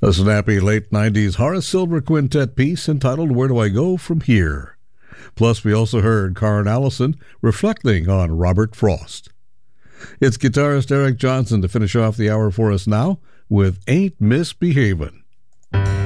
A snappy late 90s Horace Silver Quintet piece entitled Where Do I Go From Here? Plus, we also heard Karen Allison reflecting on Robert Frost. It's guitarist Eric Johnson to finish off the hour for us now with Ain't Misbehavin'.